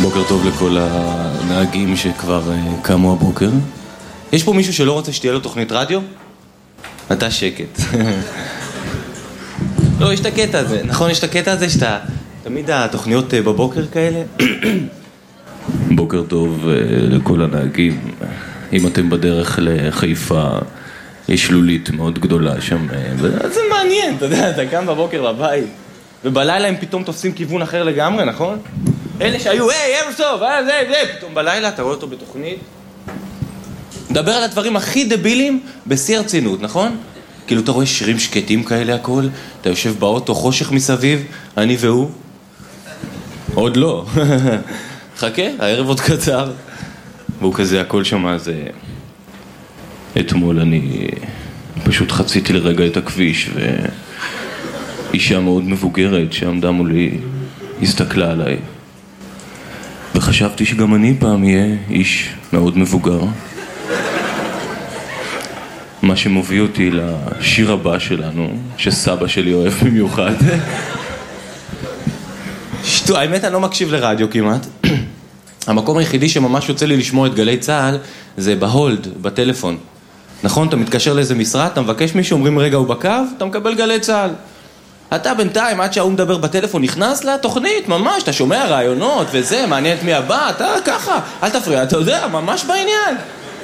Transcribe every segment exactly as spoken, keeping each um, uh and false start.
בוקר טוב לכל הנהגים שכבר קמו הבוקר. יש פה מישהו שלא רוצה שתהיה לו תוכנית רדיו? אתה שקט. לא, יש את הקטע הזה, נכון? יש את הקטע הזה שאתה... תמיד התוכניות בבוקר כאלה. בוקר טוב לכל הנהגים. אם אתם בדרך לחיפה, יש שלולית מאוד גדולה שם. זה מעניין, אתה יודע, אתה קם בבוקר בבית, ובלילה הם פתאום תופסים כיוון אחר לגמרי, נכון? אלה שהיו, היי, ערב טוב, אה, זה, זה, פתאום בלילה אתה רואה אותו בתוכנית. מדבר על הדברים הכי דבילים בשיא הרצינות, נכון? כאילו אתה רואה שירים שקטים כאלה הכל, אתה יושב באוטו, חושך מסביב, אני והוא. עוד לא. חכה, הערב עוד קצר. והוא כזה, הכל שמה זה... אתמול אני פשוט חציתי לרגע את הכביש, ואישה מאוד מבוגרת שעמדה מולי, הסתכלה עליי. וחשבתי שגם אני פעם אהיה איש מאוד מבוגר. מה שמוביל אותי לשיר הבא שלנו, שסבא שלי אוהב במיוחד. שטו, האמת אני לא מקשיב לרדיו כמעט. המקום היחידי שממש יוצא לי לשמוע את גלי צהל זה בהולד, בטלפון. נכון, אתה מתקשר לאיזה משרד, אתה מבקש מישהו, אומרים רגע הוא בקו, אתה מקבל גלי צהל. אתה בינתיים, עד שההוא מדבר בטלפון, נכנס לתוכנית, ממש, אתה שומע רעיונות וזה, מעניין את מי הבא, אתה ככה, אל תפריע, אתה יודע, ממש בעניין.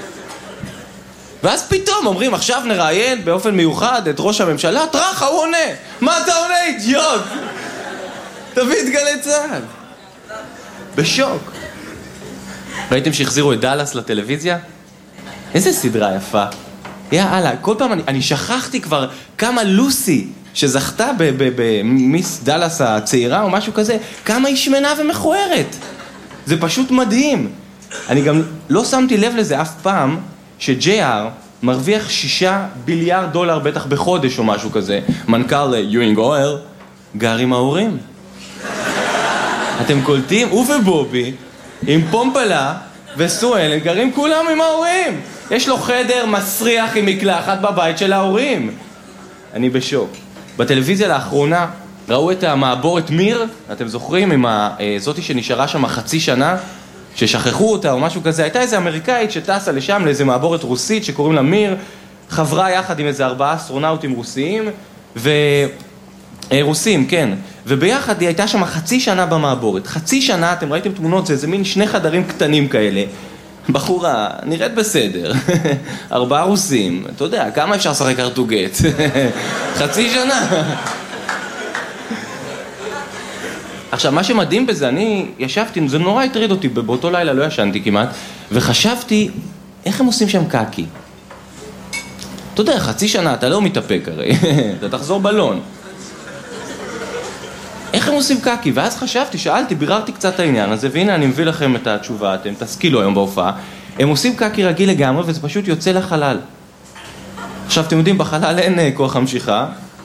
ואז פתאום אומרים, עכשיו נראיין באופן מיוחד את ראש הממשלה, טרחה, הוא עונה. מה אתה עונה, אידיוט? תביא את גלי צהל. בשוק. ראיתם שהחזירו את דלס לטלוויזיה? איזה סדרה יפה. יאללה, כל פעם אני, אני שכחתי כבר כמה לוסי שזכתה במיס דלס הצעירה או משהו כזה, כמה היא שמנה ומכוערת. זה פשוט מדהים. אני גם לא שמתי לב לזה אף פעם ש-ג'יי אר מרוויח שישה ביליארד דולר בטח בחודש או משהו כזה. מנכ"ל יואינג אוהל גר עם ההורים. אתם קולטים? הוא ובובי עם פומפלה וסואל גרים כולם עם ההורים. יש לו חדר מסריח עם מקלחת בבית של ההורים. אני בשוק. בטלוויזיה לאחרונה ראו את המעבורת מיר, אתם זוכרים, עם זאתי שנשארה שם חצי שנה, ששכחו אותה או משהו כזה. הייתה איזו אמריקאית שטסה לשם לאיזו מעבורת רוסית שקוראים לה מיר, חברה יחד עם איזה ארבעה אסטרונאוטים רוסיים, ו... רוסים, כן. וביחד היא הייתה שם חצי שנה במעבורת. חצי שנה, אתם ראיתם תמונות, זה איזה מין שני חדרים קטנים כאלה. בחורה, נראית בסדר. ארבעה רוסים. אתה יודע, כמה אפשר לשחק ארטוגט? חצי שנה. עכשיו, מה שמדהים בזה, אני ישבתי, זה נורא הטריד אותי, באותו לילה לא ישנתי כמעט, וחשבתי, איך הם עושים שם קאקי? אתה יודע, חצי שנה, אתה לא מתאפק הרי. אתה תחזור בלון. איך הם עושים קאקי? ואז חשבתי, שאלתי, ביררתי קצת העניין הזה, והנה אני מביא לכם את התשובה, אתם תשכילו היום בהופעה. הם עושים קאקי רגיל לגמרי, וזה פשוט יוצא לחלל. עכשיו, אתם יודעים, בחלל אין כוח המשיכה.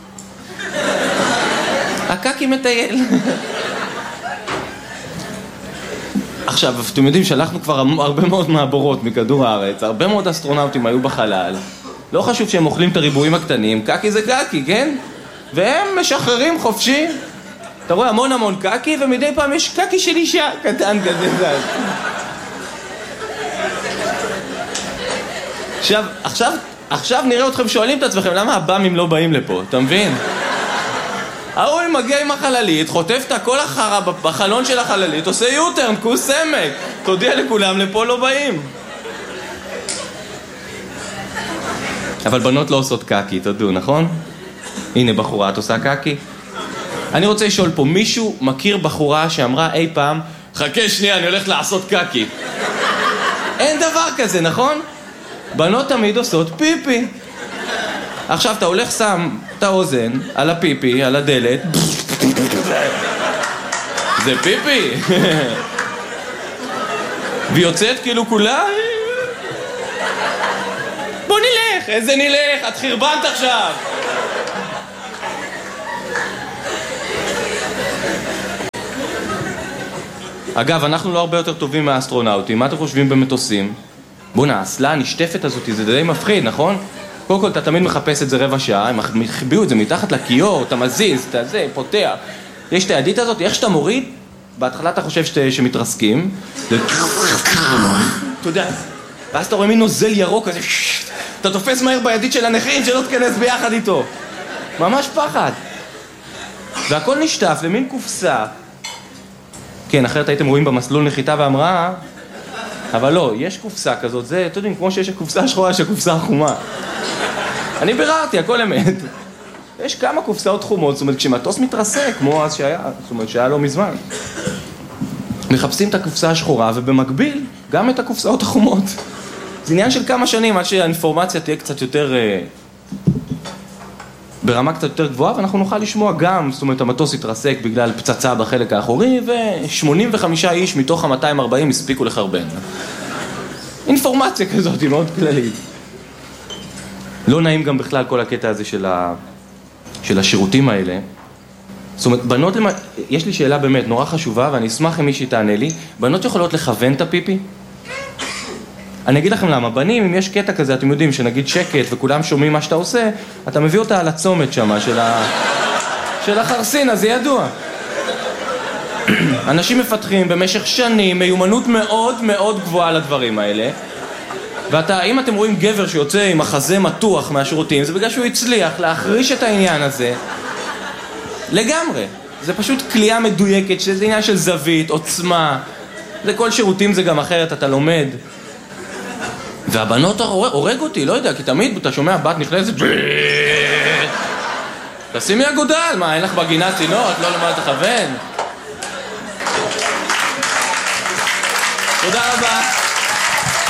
הקאקי מטייל. עכשיו, אתם יודעים, שלחנו כבר הרבה מאוד מעבורות מכדור הארץ, הרבה מאוד אסטרונאוטים היו בחלל. לא חשוב שהם אוכלים את הריבועים הקטנים, קאקי זה קאקי, כן? והם משחררים חופשי. אתה רואה המון המון קאקי, ומדי פעם יש קאקי של אישה קטן כזה. עכשיו, עכשיו, עכשיו נראה אתכם שואלים את עצמכם, למה הבאמים לא באים לפה, אתה מבין? ההוא מגיע עם החללית, חוטף את הכל החרה בחלון של החללית, עושה יוטרן, כוס עמק, תודיע לכולם, לפה לא באים. אבל בנות לא עושות קאקי, תדעו, נכון? הנה בחורה, את עושה קאקי? אני רוצה לשאול פה, מישהו מכיר בחורה שאמרה אי פעם, חכה שנייה, אני הולך לעשות קאקי. אין דבר כזה, נכון? בנות תמיד עושות פיפי. עכשיו אתה הולך שם את האוזן על הפיפי, על הדלת. זה פיפי. ויוצאת כאילו כולה. בוא נלך, איזה נלך, את חרבנת עכשיו. אגב, אנחנו לא הרבה יותר טובים מהאסטרונאוטים. מה אתם חושבים במטוסים? בוא'נה, האסלה הנשטפת הזאת, זה די מפחיד, נכון? קודם כל, אתה תמיד מחפש את זה רבע שעה, הם החביאו את זה מתחת לכיור, אתה מזיז, אתה זה, פותח. יש את הידית הזאת, איך שאתה מוריד, בהתחלה אתה חושב שת, שמתרסקים, אתה יודע, ואז אתה רואה מין נוזל ירוק כזה, אתה תופס מהר בידית של הנכים שלא תכנס ביחד איתו. ממש פחד. והכל נשטף למין קופסה. כן, אחרת הייתם רואים במסלול נחיתה והמראה, אבל לא, יש קופסה כזאת, זה, אתם יודעים, כמו שיש הקופסה השחורה, יש הקופסה החומה. אני ביררתי, הכל אמת. יש כמה קופסאות חומות, זאת אומרת, כשמטוס מתרסק, כמו אז שהיה, זאת אומרת, שהיה לא מזמן. מחפשים את הקופסה השחורה, ובמקביל, גם את הקופסאות החומות. זה עניין של כמה שנים, עד שהאינפורמציה תהיה קצת יותר... ברמה קצת יותר גבוהה, ואנחנו נוכל לשמוע גם, זאת אומרת, המטוס יתרסק בגלל פצצה בחלק האחורי, ו-שמונים וחמישה איש מתוך ה-מאתיים וארבעים הספיקו לחרבן. אינפורמציה כזאת היא מאוד כללית. לא נעים גם בכלל כל הקטע הזה של, ה... של השירותים האלה. זאת אומרת, בנות, למ... יש לי שאלה באמת נורא חשובה, ואני אשמח אם מישהי תענה לי, בנות יכולות לכוון את הפיפי? אני אגיד לכם למה, בנים, אם יש קטע כזה, אתם יודעים, שנגיד שקט וכולם שומעים מה שאתה עושה, אתה מביא אותה על הצומת שמה, של, ה... של החרסין, אז זה ידוע. אנשים מפתחים במשך שנים מיומנות מאוד מאוד גבוהה לדברים האלה, ואתה, אם אתם רואים גבר שיוצא עם החזה מתוח מהשירותים, זה בגלל שהוא הצליח להחריש את העניין הזה לגמרי. זה פשוט כלייה מדויקת, שזה עניין של זווית, עוצמה, זה כל שירותים זה גם אחרת, אתה לומד. והבנות הורג אותי, לא יודע, כי תמיד אתה שומע בת נכנסת תשימי אגודל, מה, אין לך בגינה צינור, את לא למדת לכוון? תודה רבה.